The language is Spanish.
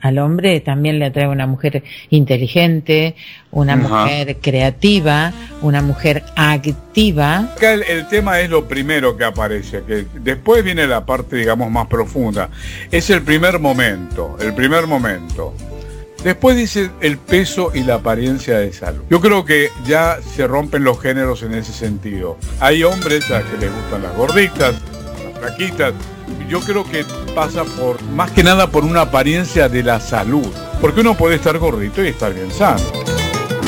al hombre también le atrae una mujer inteligente, una mujer creativa, una mujer activa. Acá el tema es lo primero que aparece, que después viene la parte, digamos, más profunda. Es el primer momento. Después dice el peso y la apariencia de salud. Yo creo que ya se rompen los géneros en ese sentido. Hay hombres a que les gustan las gorditas, las flaquitas. Yo creo que pasa más que nada por una apariencia de la salud. Porque uno puede estar gordito y estar bien sano.